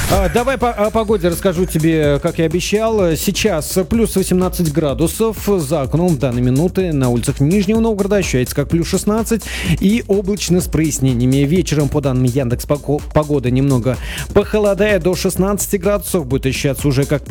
Давай о погоде расскажу тебе, как я обещал. Сейчас плюс 18 градусов за окном в данные минуты. На улицах Нижнего Новгорода ощущается как плюс 16 и облачно с прояснениями. Вечером, по данным Яндекс.Погоды, немного похолодает до 16 градусов. Будет ощущаться уже как